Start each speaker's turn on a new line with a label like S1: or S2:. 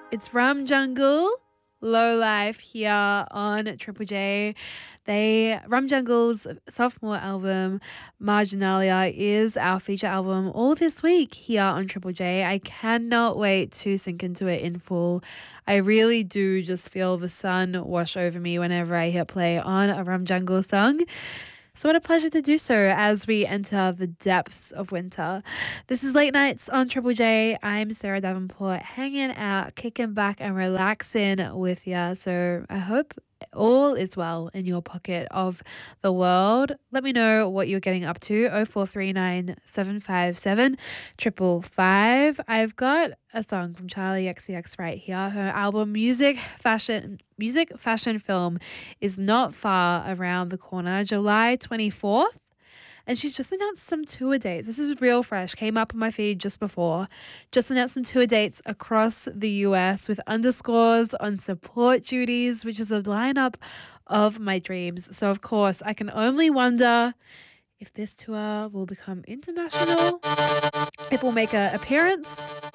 S1: It's Rum Jungle, Low Life here on Triple J. Rum Jungle's sophomore album, Marginalia, is our feature album all this week here on Triple J. I cannot wait to sink into it in full. I really do just feel the sun wash over me whenever I hit play on a Rum Jungle song. So what a pleasure to do so as we enter the depths of winter. This is Late Nights on Triple J. I'm Sarah Davenport, hanging out, kicking back and relaxing with you. So I hope all is well in your pocket of the world. Let me know what you're getting up to. 0439 757 555. I've got a song from Charlie XCX right here. Her album Music Fashion Film is not far around the corner, July 24th. And she's just announced some tour dates. This is real fresh. Came up on my feed just before. Just announced some tour dates across the US with underscores on support duties, which is a lineup of my dreams. So, of course, I can only wonder if this tour will become international, if we'll make an appearance